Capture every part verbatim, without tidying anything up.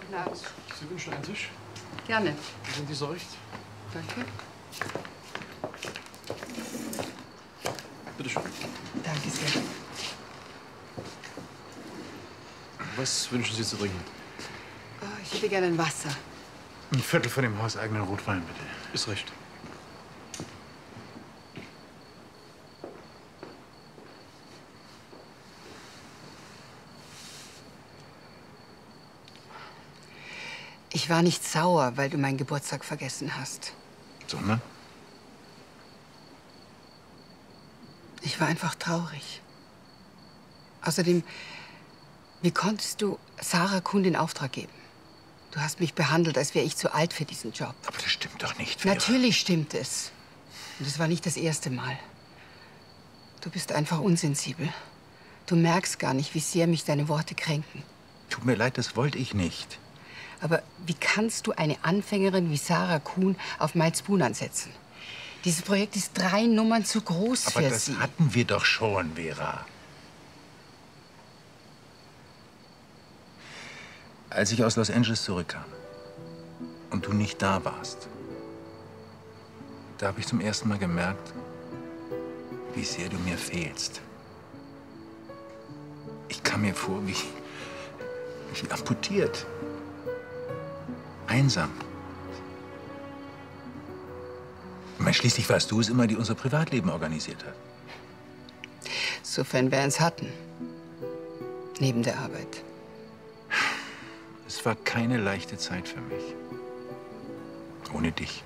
Guten Abend. Sie wünschen einen Tisch? Gerne. Sind Sie so recht? Danke. Bitte schön. Danke sehr. Was wünschen Sie zu trinken? Oh, ich hätte gerne ein Wasser. Ein Viertel von dem hauseigenen Rotwein, bitte. Ist recht. Ich war nicht sauer, weil du meinen Geburtstag vergessen hast. Sondern? Ich war einfach traurig. Außerdem, wie konntest du Sarah Kuhn den Auftrag geben? Du hast mich behandelt, als wäre ich zu alt für diesen Job. Aber das stimmt doch nicht, Vera. Natürlich stimmt es. Und es war nicht das erste Mal. Du bist einfach unsensibel. Du merkst gar nicht, wie sehr mich deine Worte kränken. Tut mir leid, das wollte ich nicht. Aber wie kannst du eine Anfängerin wie Sarah Kuhn auf Miles Spoon ansetzen? Dieses Projekt ist drei Nummern zu groß Aber für das sie. hatten wir doch schon, Vera. Als ich aus Los Angeles zurückkam und du nicht da warst, da habe ich zum ersten Mal gemerkt, wie sehr du mir fehlst. Ich kam mir vor wie, wie amputiert. Einsam. Ich meine, schließlich warst du es immer, die unser Privatleben organisiert hat. Sofern wir eins hatten. Neben der Arbeit. Es war keine leichte Zeit für mich. Ohne dich.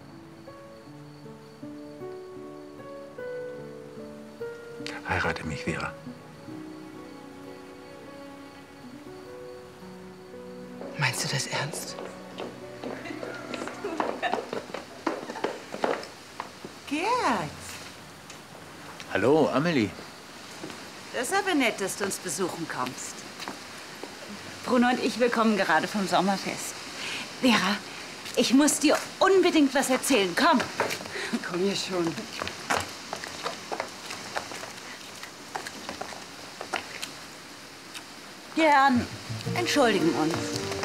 Heirate mich, Vera. Meinst du das ernst? Gerd, Hallo, Amelie. das ist aber nett, dass du uns besuchen kommst. Bruno und ich, wir kommen gerade vom Sommerfest. Vera, ich muss dir unbedingt was erzählen. Komm. Komm hier schon. Die Herren entschuldigen uns.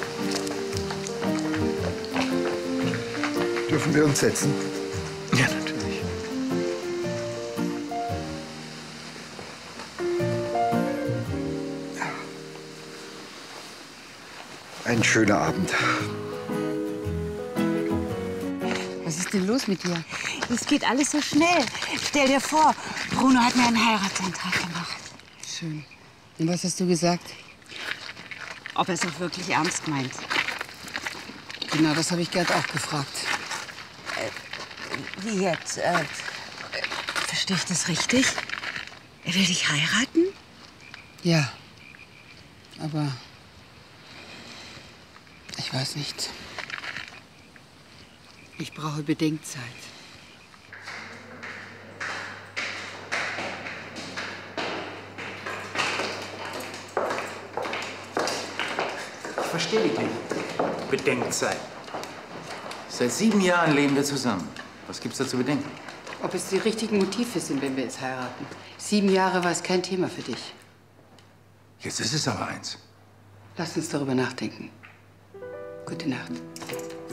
Dürfen wir uns setzen? Ja, natürlich. Ein schöner Abend. Was ist denn los mit dir? Es geht alles so schnell. Stell dir vor, Bruno hat mir einen Heiratsantrag gemacht. Schön. Und was hast du gesagt? Ob er es auch wirklich ernst meint. Genau, das habe ich Gerd auch gefragt. Wie jetzt? Äh, verstehe ich das richtig? Er will dich heiraten? Ja. Aber ich weiß nicht. Ich brauche Bedenkzeit. Ich verstehe dich nicht. Bedenkzeit. Seit sieben Jahren leben wir zusammen. Was gibt's da zu bedenken? Ob es die richtigen Motive sind, wenn wir jetzt heiraten. Sieben Jahre war es kein Thema für dich. Jetzt ist es aber eins. Lass uns darüber nachdenken. Gute Nacht.